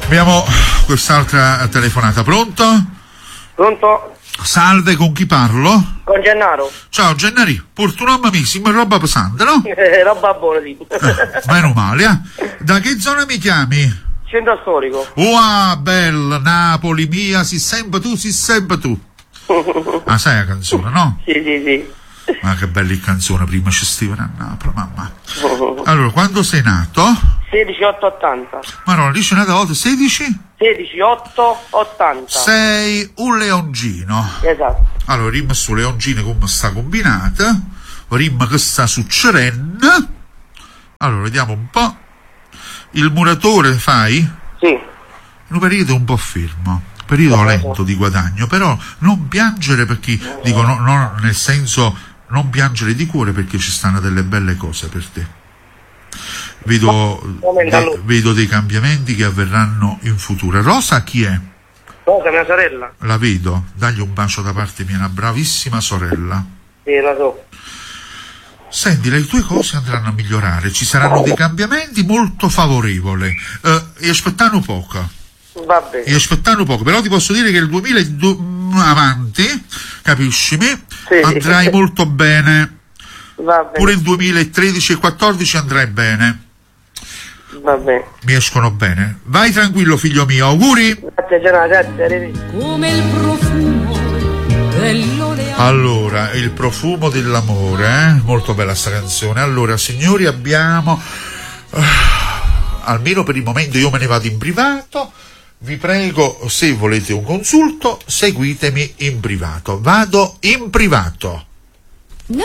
Abbiamo quest'altra telefonata, pronto? Pronto? Salve, con chi parlo? Con Gennaro. Ciao Gennari, purtroppo mi sembra roba pesante, no? Roba buona, sì. Meno male, Da che zona mi chiami? Centro storico. Bella, Napoli mia, si sempre tu. Ah, sai la canzone, no? Sì. Ma che bella canzone, prima ci stivano a Napoli, mamma. Allora, quando sei nato? 16-8-80. Ma no, dice una volta, 16? 16-8-80. Sei un leoncino. Esatto. Allora, rimma su leoncino come sta combinata, rimma che sta succedendo. Allora, vediamo un po'. Il muratore fai? Sì. Un periodo un po' fermo, periodo lento di guadagno, però non piangere perché, dico, no, nel senso, non piangere di cuore perché ci stanno delle belle cose per te. Vedo dei cambiamenti che avverranno in futuro. Rosa chi è? Rosa, mia sorella. La vedo, dagli un bacio da parte mia, una bravissima sorella. Sì, la so. Senti, le tue cose andranno a migliorare, ci saranno dei cambiamenti molto favorevoli, e aspettano poco. Va bene. E aspettando poco, però ti posso dire che il 2002 avanti, capiscimi, sì, andrai molto bene. Va bene. Pure il 2013 e 2014 andrai bene. Va bene. Mi escono bene. Vai tranquillo, figlio mio, auguri. Grazie, grazie. Come il profumo dell'oleo. Allora, il profumo dell'amore, molto bella sta canzone. Allora, signori, abbiamo almeno per il momento io me ne vado in privato. Vi prego, se volete un consulto, seguitemi in privato. Vado in privato.